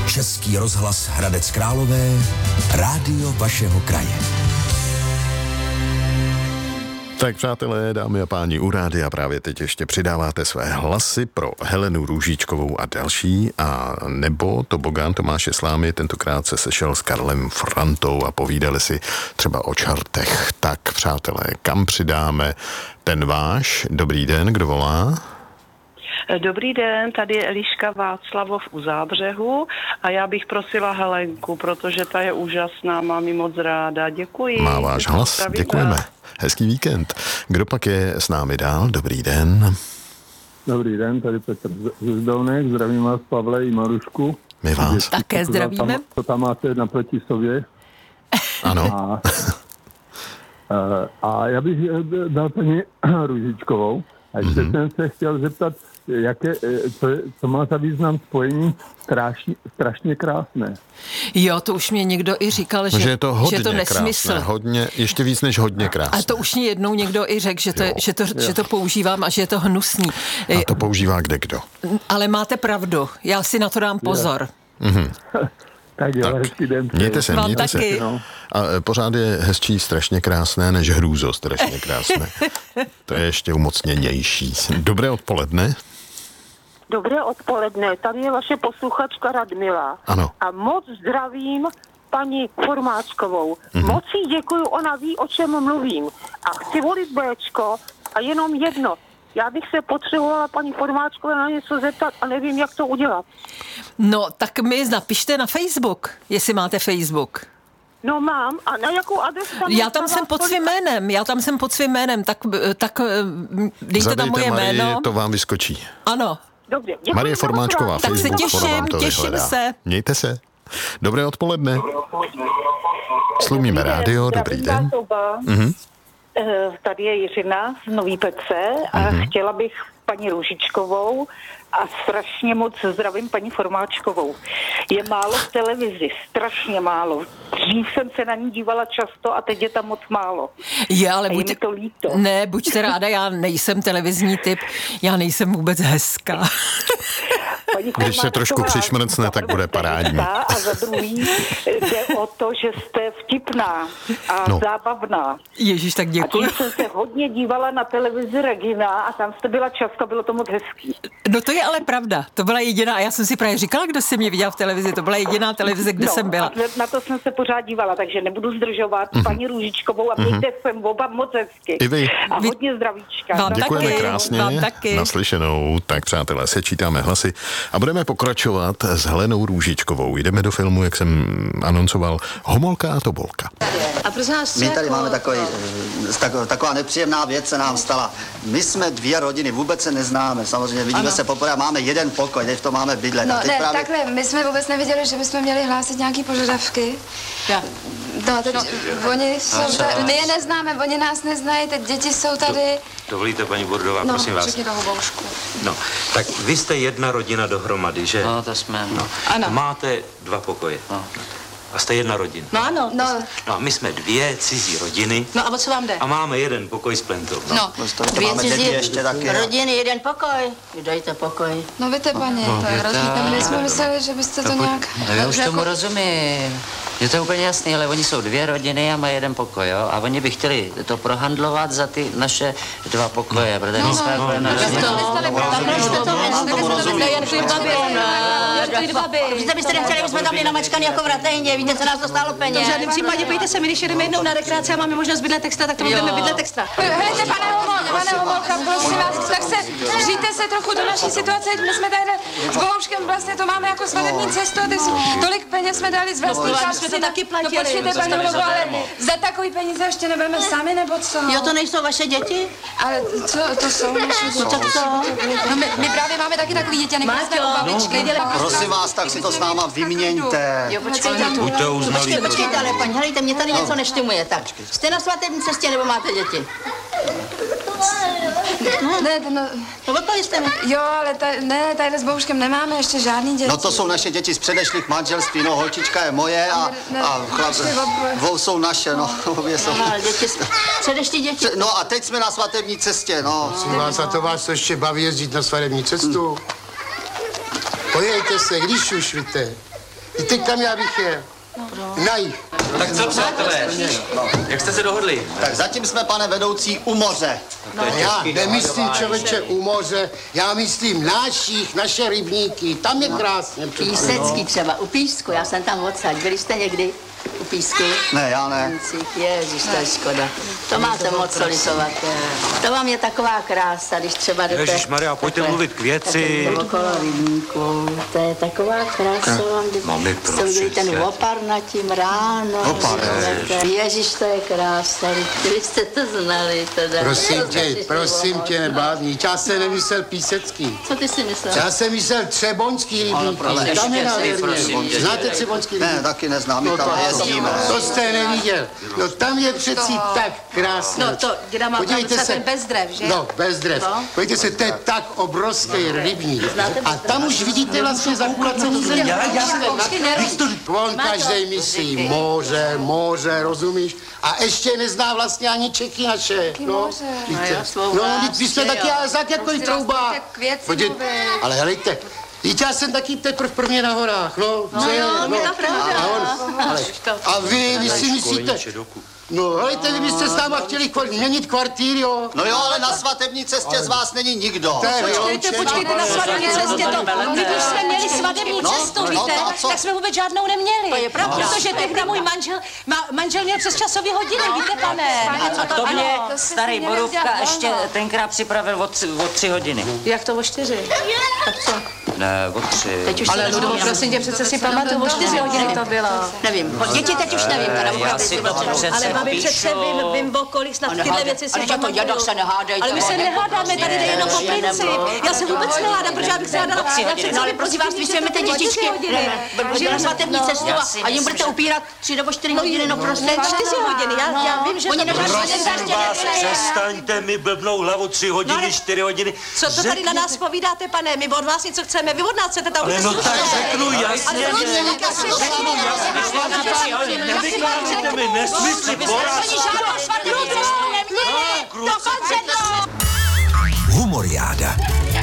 Český rozhlas Hradec Králové, rádio vašeho kraje. Tak přátelé, dámy a páni, u rádia právě teď ještě přidáváte své hlasy pro Helenu Růžičkovou a další, a nebo tobogán Tomáše Slámy tentokrát se sešel s Karlem Frantou a povídali si třeba o čartech. Tak přátelé, kam přidáme ten váš? Dobrý den, kdo volá? Dobrý den, tady je Eliška Václavov u Zábřehu a já bych prosila Helenku, protože ta je úžasná, mám ji moc ráda. Děkuji. Má váš hlas, děkujeme. Hezký víkend. Kdo pak je s námi dál? Dobrý den. Dobrý den, tady Petr ze Zdolnek, zdravím vás, Pavle i Marušku. My vás. Také zdravíme. To tam máte naproti sobě. Ano. A já bych dal paní Růžičkovou. A ještě jsem se chtěl zeptat, co má za význam spojení strašně krásné. Jo, to už mě někdo i říkal, že je to hodně že to nesmysl. Krásné, hodně, ještě víc než hodně krásné. A to už mě jednou někdo i řekl, že to používám a že je to hnusný. A to používá kdekdo. Ale máte pravdu, já si na to dám pozor. Tak jo, hezký den. Mějte se. No. A pořád je hezčí strašně krásné, než hrůzo strašně krásné. To je ještě umocněnější. Dobré odpoledne. Dobré odpoledne, tady je vaše posluchačka Radmila. Ano. A moc zdravím paní Formáčkovou. Moc jí děkuju, ona ví, o čem mluvím. A chci volit Bčko a jenom jedno. Já bych se potřebovala paní Formáčkové na něco zeptat a nevím, jak to udělat. No, tak mi napište na Facebook, jestli máte Facebook. No mám. A na jakou adresu? Já tam jsem pod svým jménem, tak dejte tam moje Marie, jméno. to vám vyskočí. Ano. Dobře, děkuji. Marie Formáčková, Tak se těším se. Mějte se. Dobré odpoledne. Slumíme rádio, dobrý den. Tady je Jiřina z Nový Pece a chtěla bych paní Růžičkovou a strašně moc zdravím paní Formáčkovou. Je málo v televizi, strašně málo. Dřív jsem se na ní dívala často a teď je tam moc málo. Ale je mi to líto. Ne, buďte ráda, já nejsem televizní typ, já nejsem vůbec hezká. Když se trošku přišmrcne, tak bude parádní. A za druhý jde o to, že jste vtipná a zábavná. Ježíš, tak děkuji. A tím jsem se hodně dívala na televizi Regina a tam jste byla často, bylo to moc hezký. No to je ale pravda, to byla jediná, a já jsem si právě říkala, kdo se mě viděl v televizi, to byla jediná televize, kde jsem byla. Na to jsem se pořád dívala, takže nebudu zdržovat paní Růžičkovou a mějte se oba moc hezky. I vy. A hodně zdravíčka. Vám děkujeme taky, krásně. vám taky. Naslyšenou. Tak přátelé, sečítáme hlasy a budeme pokračovat s Helenou Růžičkovou. Jdeme do filmu, jak jsem anoncoval, Homolka a Tobolka. A prosím vás, my tady máme taková nepříjemná věc se nám stala. My jsme dvě rodiny, vůbec se neznáme, samozřejmě vidíme se poprvé, máme jeden pokoj, teď to máme bydlet. No ne, právě... takhle, my jsme vůbec nevěděli, že bychom měli hlásit nějaký požadavky. Ja. No, teď oni jsou tady, my je neznáme, oni nás neznají, teď děti jsou tady. Dovolíte, paní Burdová, prosím vás. Řekni toho boušku. No, tak vy jste jedna rodina dohromady, že? No, to jsme. No. Ano. Máte dva pokoje. No. A jste jedna rodina. No ano. No a my jsme dvě cizí rodiny. No a o co vám jde? A máme jeden pokoj s plentou. No, dvě cizí ještě taky. rodiny, jeden pokoj. Dejte pokoj. No víte, paní, to je rozdíl. My jsme mysleli, že byste to nějak... No já už tomu rozumím. Je to úplně jasný, ale oni jsou dvě rodiny a mají jeden pokoj, jo? A oni by chtěli to prohandlovat za ty naše dva pokoje, protože my jsme Vždyť byste nechtěli, abychom tam byli namačkaný jako v Ratejně, víte, co nás to stálo peněz. V žádném případě, pojďte se, my když jedeme jednou na rekreaci a máme možnost bydlet extra, tak to budeme bydlet extra. Hejte, pane Homolka, prosím vás, tak se vžijte se trochu do naší situace, my jsme tady s Bohuškem vlastně to máme jako svatební cestu, tolik peněz jsme dali z vlastní jsme to taky platili. No počkejte, paní Homolko, ale za takový peníze ještě nebudeme sami, nebo co? Jo, to nejsou vaše děti? Ale co, to jsou naše děti. No tak co? No my právě máme taky takový děti, a necháme u babičky. Prosím vás, tak si to s náma vyměňte. Jo, počkejte. Buďte uznalí. Počkejte, ale paní, helejte, mě tady něco neštimuje, tak. Jste na svatební cestě, nebo máte děti? Ne, no odpovězte mi. Jo, ale tady s Bohuškem nemáme ještě žádný děti. No to jsou naše děti z předešlých manželství, no holčička je moje a chlap, dvou jsou naše, no obě jsou. No, děti, předešlí děti. No a teď jsme na svatební cestě, no. Prosím vás, a to vás ještě baví jezdit na svatební cestu? Pojďte se, když už víte. Víte, kam já bych jel? Na jih. Tak co, přátelé? Jak jste se dohodli? Tak zatím jsme, pane vedoucí, u moře. Já nemyslím, člověče, u moře, já myslím naše rybníky, tam je krásně. Písecký třeba, u Písku, já jsem tam odsaď. Byli jste někdy u Písku? Ne, já ne. Ježiš, to je škoda. To máte moc co litovat. To vám je taková krása, když třeba jdete... Ježišmarja, pojďte mluvit k věci. Okolo rybníků, to je taková krása vám, když jste viděli ten opar nad tím ráno. Opar, Ježiš, to je krása, vy jste to znali teda. Prosím tě, nebávni, já jsem nemyslel Písecký. Co ty si myslel? Já jsem myslel Třeboňský rybníky, tam je nádherně. Znáte Třeboňský rybníky? Ne, taky neznám, my tam jezdíme. To jste neviděl. No tam je přeci tak krásné. No to, děda má tam ten bez dřev, že? No, bez dřev. Podívejte se, to je tak obrovský rybník. A tam už vidíte vlastně zakulacený země. On každej myslí moře, rozumíš? A ještě nezná vlastně ani Čechy naše. No, vy jste taky jako i trouba. Ale helejte, víte, já jsem taky teprve prvně na horách, a vy si myslíte, helejte, vy byste s náma chtěli měnit kvartír, jo? No jo, ale na svatební cestě z vás není nikdo. Počkejte, na svatební cestě to. My když jsme měli svatební cestu, víte, tak jsme vůbec žádnou neměli. To je pravda. Protože tehdy můj manžel měl přes časové hodiny, víte, pane. A to mě starý Borůvka ještě tenkrát připravil o 3 hodiny. Jak to o 4? Tak co? Ne, o 3. Ale Ludovo, prosím tě, přece si pamatuju, o 4 hodiny to bylo. Nevím, děti teď už nevím, já si to přece babi, přece vím, o kolik snad tyhle věci si pamatuju. Ale my se nehádáme, tady jde jenom o princip. Já se vůbec nehádám, protože já bych se hádala. No ale prosím vás, vy si vezmete dětičky, budete na svatební cestu a jim budete upírat 3 nebo 4 hodiny, no prostě. 4 hodiny, já vím, že to prosím vás, přestaňte mi blbnou hlavu 3 hodiny, 4 hodiny. Co to tady na nás povídáte, pane? My od vás něco chceme, vy od nás chcete tam... Ale no tak řeknu jasně, nevykládejte mi nesmysly, Humoriáda.